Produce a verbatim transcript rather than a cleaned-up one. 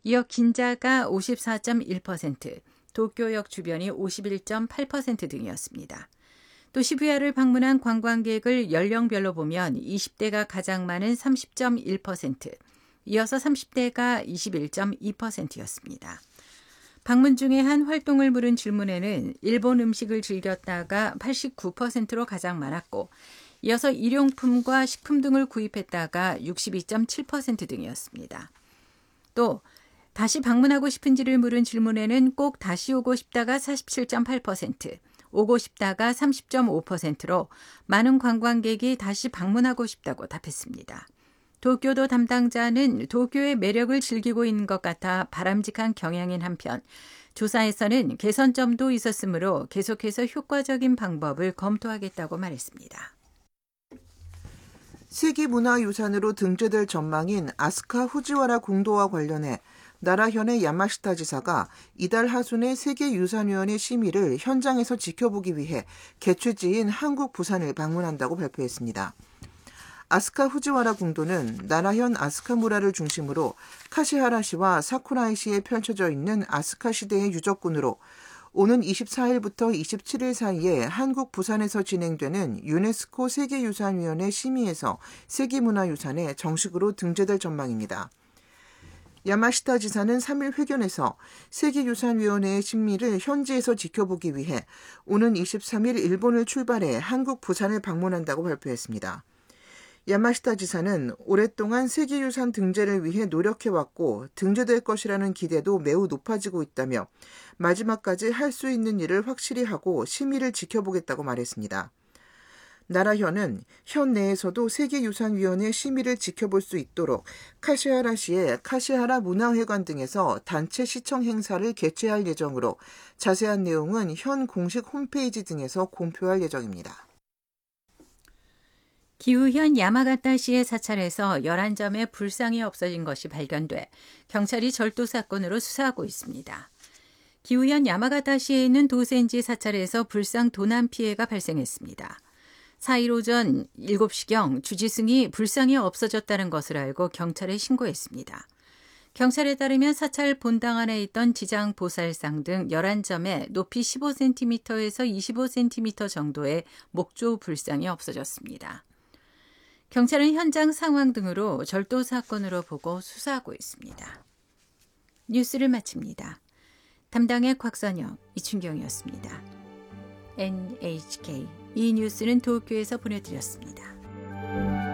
이어 긴자가 오십사 점 일 퍼센트, 도쿄역 주변이 오십일 점 팔 퍼센트 등이었습니다. 또 시부야를 방문한 관광객을 연령별로 보면 이십 대가 가장 많은 삼십 점 일 퍼센트, 이어서 삼십 대가 이십일 점 이 퍼센트였습니다. 방문 중에 한 활동을 물은 질문에는 일본 음식을 즐겼다가 팔십구 퍼센트로 가장 많았고, 이어서 일용품과 식품 등을 구입했다가 육십이 점 칠 퍼센트 등이었습니다. 또 다시 방문하고 싶은지를 물은 질문에는 꼭 다시 오고 싶다가 사십칠 점 팔 퍼센트, 오고 싶다가 삼십 점 오 퍼센트로 많은 관광객이 다시 방문하고 싶다고 답했습니다. 도쿄도 담당자는 도쿄의 매력을 즐기고 있는 것 같아 바람직한 경향인 한편 조사에서는 개선점도 있었으므로 계속해서 효과적인 방법을 검토하겠다고 말했습니다. 세계문화유산으로 등재될 전망인 아스카 후지와라 공도와 관련해 나라현의 야마시타 지사가 이달 하순에 세계유산위원회 심의를 현장에서 지켜보기 위해 개최지인 한국 부산을 방문한다고 발표했습니다. 아스카 후지와라 공도는 나라현 아스카무라를 중심으로 카시하라시와 사쿠라이시에 펼쳐져 있는 아스카 시대의 유적군으로 오는 이십사일부터 이십칠일 사이에 한국 부산에서 진행되는 유네스코 세계유산위원회 심의에서 세계문화유산에 정식으로 등재될 전망입니다. 야마시타 지사는 삼일 회견에서 세계유산위원회의 심의를 현지에서 지켜보기 위해 오는 이십삼일 일본을 출발해 한국 부산을 방문한다고 발표했습니다. 야마시타 지사는 오랫동안 세계유산 등재를 위해 노력해왔고 등재될 것이라는 기대도 매우 높아지고 있다며 마지막까지 할 수 있는 일을 확실히 하고 심의를 지켜보겠다고 말했습니다. 나라현은 현 내에서도 세계유산위원회 심의를 지켜볼 수 있도록 카시하라시의 카시하라 문화회관 등에서 단체 시청 행사를 개최할 예정으로 자세한 내용은 현 공식 홈페이지 등에서 공표할 예정입니다. 기우현 야마가타시의 사찰에서 열한 점의 불상이 없어진 것이 발견돼 경찰이 절도 사건으로 수사하고 있습니다. 기우현 야마가타시에 있는 도센지 사찰에서 불상 도난 피해가 발생했습니다. 사일 오전 일곱 시경 주지승이 불상이 없어졌다는 것을 알고 경찰에 신고했습니다. 경찰에 따르면 사찰 본당 안에 있던 지장 보살상 등 열한 점의 높이 십오 센티미터에서 이십오 센티미터 정도의 목조 불상이 없어졌습니다. 경찰은 현장 상황 등으로 절도 사건으로 보고 수사하고 있습니다. 뉴스를 마칩니다. 담당의 곽선영, 이춘경이었습니다. 엔에이치케이 이 뉴스는 도쿄에서 보내드렸습니다.